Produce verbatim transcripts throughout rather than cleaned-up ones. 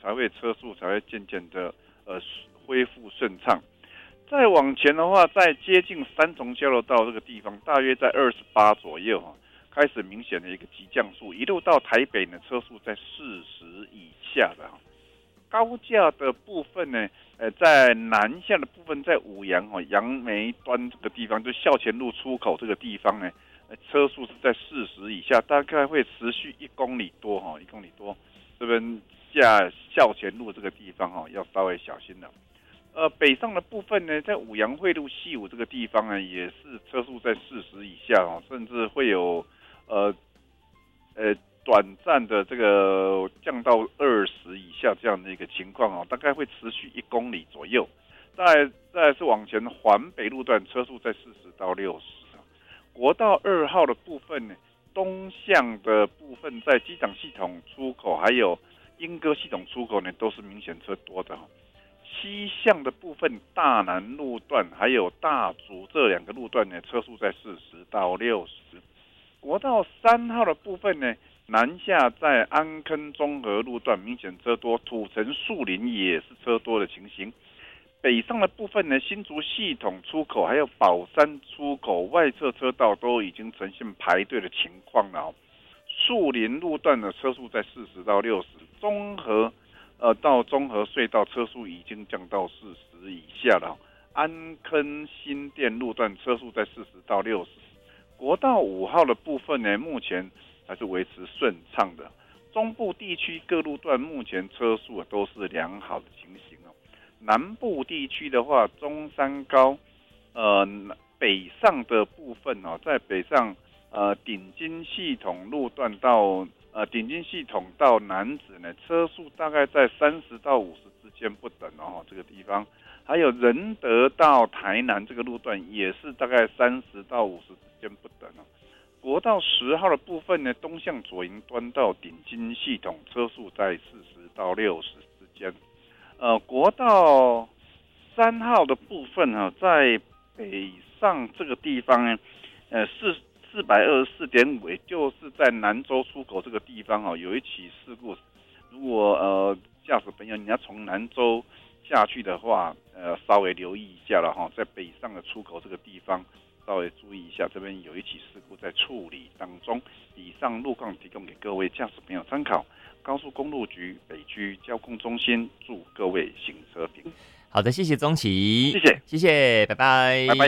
才会车速才会渐渐的呃恢复顺畅。再往前的话，在接近三重交流道这个地方，大约在二十八左右哈，开始明显的一个急降速，一路到台北呢，车速在四十以下的哈。高架的部分呢，呃，在南下的部分，在五杨哦杨梅端这个地方，就孝前路出口这个地方呢，车速是在四十以下，大概会持续一公里多哈，一公里多。这边下孝前路这个地方哈，要稍微小心了。呃，北上的部分呢，在五杨汇路西武这个地方呢，也是车速在四十以下哦，甚至会有呃呃。短暂的这个降到二十以下这样的一个情况哦，大概会持续一公里左右。再再是往前环北路段，车速在四十到六十。国道二号的部分呢，东向的部分在机场系统出口还有莺歌系统出口呢，都是明显车多的。西向的部分，大南路段还有大竹这两个路段呢，车速在四十到六十。国道三号的部分呢，南下在安坑中和路段明显车多，土城树林也是车多的情形。北上的部分呢，新竹系统出口还有宝山出口外侧车道都已经呈现排队的情况了。树林路段的车速在四十到六十，中和呃到中和隧道车速已经降到四十以下了。安坑新店路段车速在四十到六十。国道五号的部分呢，目前还是维持顺畅的。中部地区各路段目前车速都是良好的情形哦。南部地区的话，中山高呃北上的部分哦，在北上呃顶金系统路段到呃顶金系统到楠梓呢，车速大概在三十到五十之间不等哦，这个地方。还有仁德到台南这个路段也是大概三十到五十之间不等哦。国道十号的部分呢，东向左营端到顶金系统车速在四十到六十之间。呃，国道三号的部分哈、啊，在北上这个地方呢，呃四四百二十四点五，也就是在南州出口这个地方哦、啊，有一起事故。如果呃驾驶朋友你要从南州下去的话，呃，稍微留意一下了哈，在北上的出口这个地方，稍微注意一下，这边有一起事故在处理当中。以上路况提供给各位驾驶朋友参考。高速公路局北区交通中心祝各位行车平。 好的，谢谢宗岐， 谢谢， 谢谢，拜拜， 拜拜。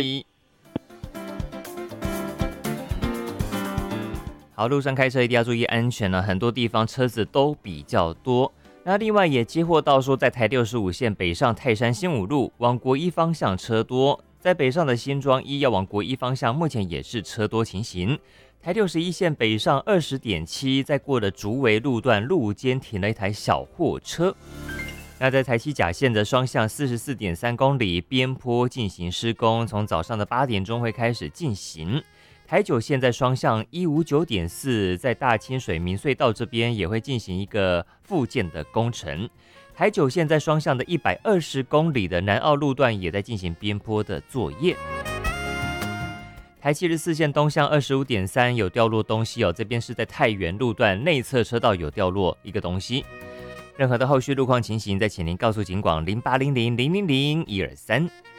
好，路上开车一定要注意安全呢，很多地方车子都比较多。那另外也接获到说，在台六十五线北上泰山新武路往国一方向车多，在北上的新庄一要往国一方向，目前也是车多情形。台六十一线北上二十点七，在过了竹围路段路肩停了一台小货车。那在台七甲线的双向四十四点三公里边坡进行施工，从早上的八点钟会开始进行。台九线在双向一五九点四，在大清水民隧道这边也会进行一个复建的工程。台九线在双向的一百二十公里的南澳路段也在进行边坡的作业。台七十四线东向二十五点三有掉落东西哦，这边是在太原路段内侧车道有掉落一个东西。任何的后续路况情形，再请您告诉警广零八零零零零零一二三。